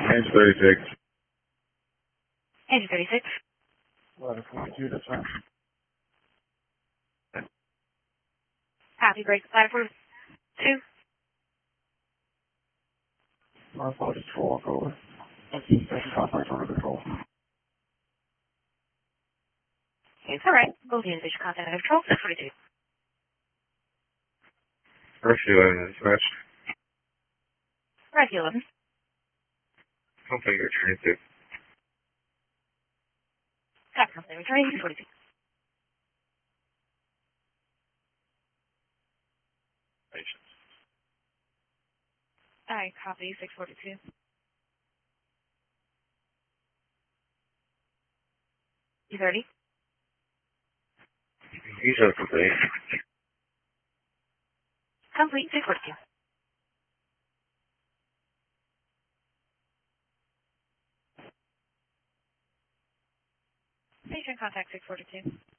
Engine 36. Engine 36. Ladder 42, that's right. Copy, break. Ladder 42. My apologies for walk over. Station contact under control. It's alright. Both units are contact under control. 642. Rescue 11 dispatch. Rescue 11. Something you're turning to. Copy, company returning 642. Patience. Alright, copy 642. You 30? He's up to date. Complete 642. Station contact 642.